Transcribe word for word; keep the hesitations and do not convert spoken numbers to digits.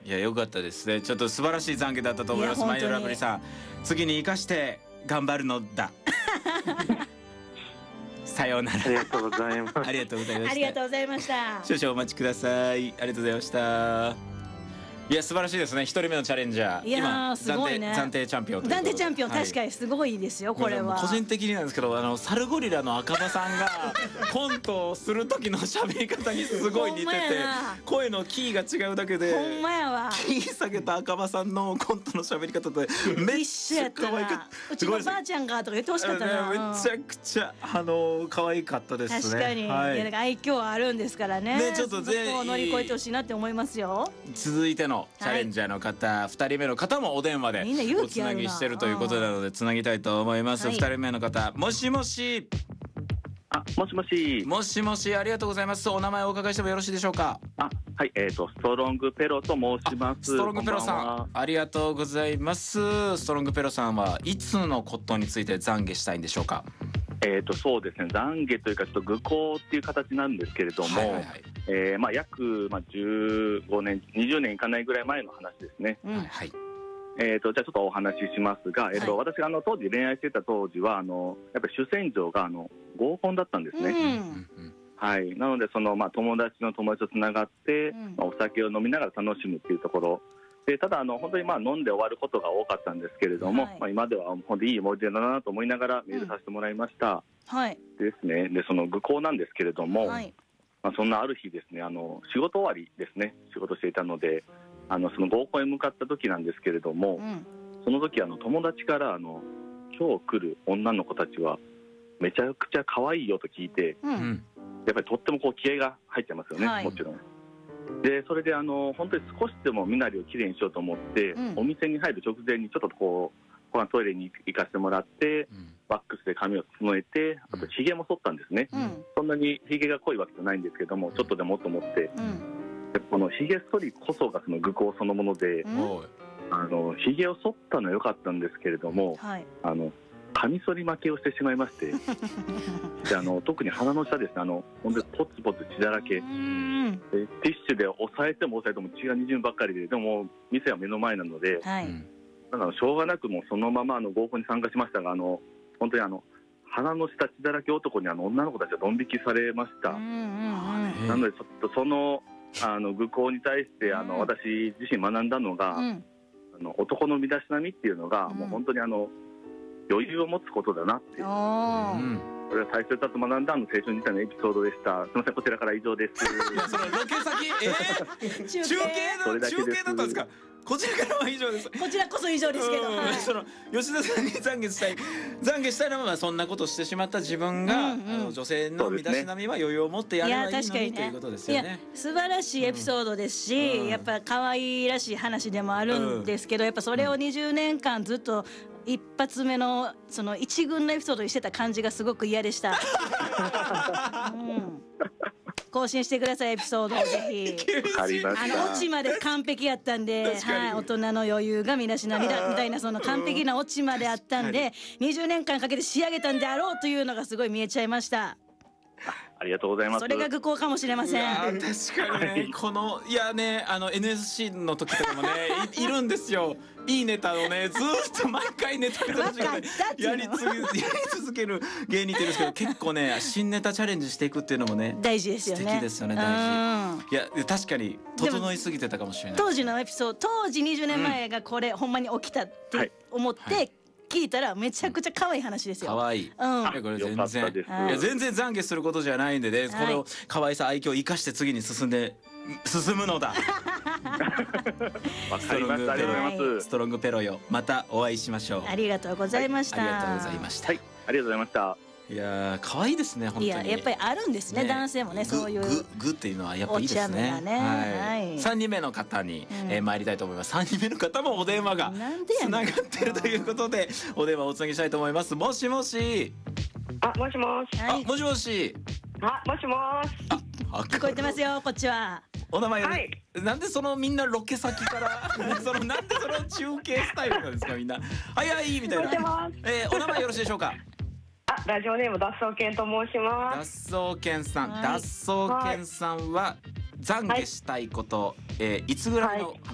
いや良かったですね。ちょっと素晴らしい懺悔だったと思います。マインドラブリーさん、次に生かして頑張るのだ。さようなら。 ありがとうございます。 ありがとうございました。 ありがとうございました。 少々お待ちください。ありがとうございました。いや素晴らしいですね。一人目のチャレンジャー。 いやーすごいね。 暫定チャンピオン。 暫定チャンピオン、確かにすごいですよこれは。 個人的になんですけど、あのサルゴリラの赤羽さんがコントをする時の喋り方にすごい似てて、声のキーが違うだけで。 ほんまやわ。 キー下げた赤羽さんのコントの喋り方でめっちゃ可愛かった。 うちのばあちゃんがとか言ってほしかったな。 めちゃくちゃあの可愛かったですね。 確かに。いやなんか愛嬌あるんですからね。 ねちょっとぜひ乗り越えてほしいなって思いますよ。 続いてのチャレンジャーの方、ふたりめの方もお電話でおつなぎしてるということなのでつなぎたいと思います。ふたりめの方、もしもし。 あ、もしもし。 もしもし、ありがとうございます。お名前をお伺いしてもよろしいでしょうか。 あ、はい、えっとストロングペロと申します。 ストロングペロさん、ありがとうございます。ストロングペロさんはいつのことについて懺悔したいんでしょうか。 えっとそうですね、懺悔というかちょっと愚行っていう形なんですけれども、はいはいはい、えー、まあ約まあじゅうごねんにじゅうねんいかないぐらい前の話ですね。 うん、 はい。えー、とじゃあちょっとお話ししますが、えーとはい、私があの当時恋愛していた当時はあのやっぱり主戦場があの合コンだったんですね。 うん、 はい、なのでその、まあ、友達の友達とつながって、うん、まあ、お酒を飲みながら楽しむっていうところで、ただあの本当にまあ飲んで終わることが多かったんですけれども、はい、まあ、今では本当にいい思い出だなと思いながらメールさせてもらいました。うん、 はい、 ですね。でその愚行なんですけれども、 はい、 まあ、そんなある日ですね、あの仕事終わりですね、仕事していたのであのその合コンへ向かった時なんですけれども、うん、その時あの友達からあの今日来る女の子たちはめちゃくちゃ可愛いよと聞いて、うん、やっぱりとってもこう気合が入っちゃいますよね、はい、もちろん。でそれであの本当に少しでも身なりをきれいにしようと思って、うん、お店に入る直前にちょっとこうトイレに行かせてもらって、うん、ワックスで髪を整えて、あとひげも剃ったんですね。うん、そんなにひげが濃いわけじゃないんですけども、ちょっとでもと思って、うん、でこのひげ剃りこそがその愚行そのもので、うん、あのひげを剃ったのは良かったんですけれども、はい、あのカミソリ負けをしてしまいましてであの特に鼻の下ですね、あの本当にポツポツ血だらけで、ティッシュで押さえても押さえても血がにじむばっかりで、でも店は目の前なので、はい、だからしょうがなくもうそのままあの合コンに参加しましたが、あの本当にあの鼻の下血だらけ男にあの女の子たちはドン引きされました。なのでちょっとそのあの愚行に対してあの私自身学んだのが、うん、あの男の身だしなみっていうのが、うん、もう本当にあの余裕を持つことだなっていう、うん、これは大切だと学んだあの青春時代のエピソードでした。すみません、こちらから以上です。 いやそのロケ先、えー、中継の中継だったんですか。こちらからは以上です。 こちらこそ以上ですけど、はい、 その吉田さんに懺悔したい懺悔したいのはそんなことをしてしまった自分が、うんうん、あの女性の身だしなみは余裕を持ってやればいいのに、ね、ということですよね。いや素晴らしいエピソードですし、うん、やっぱ可愛らしい話でもあるんですけど、うん、やっぱそれをにじゅうねんかんずっと一発目のその一軍のエピソードにしてた感じがすごく嫌でした。うん、更新してくださいエピソードをぜひ。あのオチまで完璧やったんで、はい、大人の余裕が身だしなみだみたいなその完璧なオチまであったんで、にじゅうねんかんかけて仕上げたんであろうというのがすごい見えちゃいました。 ありがとうございます。 それが愚行かもしれません。 確かにね、はい、このいやね、あの エヌエスシー の時とかもね い, いるんですよ。いいネタをねずっと毎回ネタやり続ける芸人って言うんですけど、結構ね新ネタチャレンジしていくっていうのもね大事ですよね。 素敵ですよね。大事。いや確かに整いすぎてたかもしれない。 当時のエピソード、当時にじゅうねんまえがこれ、うん、ほんまに起きたって思って、はいはい、聞いたらめちゃくちゃ可愛い話ですよ。 可愛い。うん。これ全然いや全然懺悔することじゃないんでね、はい、これを可愛さ愛嬌を生かして次に進んで進むのだ。 わかりました。ありがとうございます。 ストロングペロよ。またお会いしましょう。 ありがとうございました。 はい、ありがとうございました。 はい、ありがとうございました。 いや可愛いですね本当に。いややっぱりあるんですね、ね、男性もねそういうググっていうのはやっぱいいですね。 ね、はい、 さんにんめの方に、うんえー、参りたいと思います。さんにんめの方もお電話がつながってるということでお電話をおつなぎしたいと思います。もしもし。 あ、もしもし。 あ、もしもし。 あ、もしもし。 あ、聞こえてますよこっちは。 お名前、はい、なんでそのみんなロケ先からそのなんでその中継スタイルなんですかみんな。はいはいみたいな。えー、お名前よろしいでしょうか。 あ、ラジオネーム脱走犬と申します。 脱走犬さん、はい、脱走犬さんは懺悔したいこと、はい、えー、いつぐらいの話